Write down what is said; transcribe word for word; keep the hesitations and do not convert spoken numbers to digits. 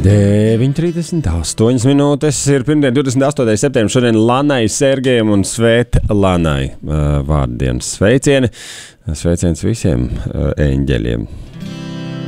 deviņi trīsdesmit astoņas minūtes ir pirmdien, divdesmit astotais septembris. Šodien Lanai, Sergejam un Svētlanai vārdienas sveicieni. Sveiciens visiem eņģeļiem.